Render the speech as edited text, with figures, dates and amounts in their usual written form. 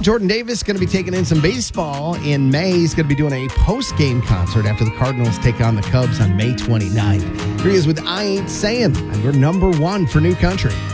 Jordan Davis is going to be taking in some baseball in May. He's going to be doing a post-game concert after the Cardinals take on the Cubs on May 29th. Here he is with I Ain't Saying on your number one for New Country.